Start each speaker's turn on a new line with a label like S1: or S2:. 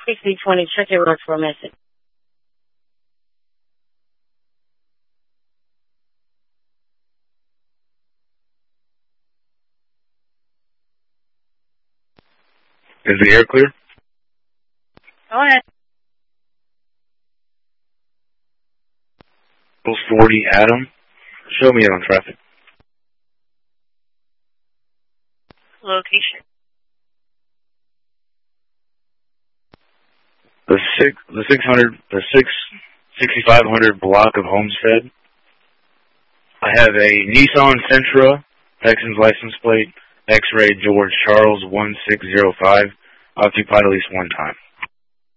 S1: 6020, check your road for a message.
S2: Is the air clear?
S1: Go ahead.
S2: 40 Adam. Show me on traffic.
S1: Location.
S2: The 6500 block of Homestead. I have a Nissan Sentra, Texans license plate, X-ray George Charles 1605, occupied at least one time.